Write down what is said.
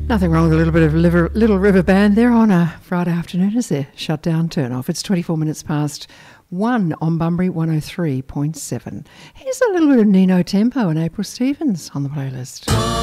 Nothing wrong with a little bit of Little River Band there on a Friday afternoon as their shutdown turn off. It's 24 minutes past 1 on Bunbury 103.7. Here's a little bit of Nino Tempo and April Stevens on the playlist.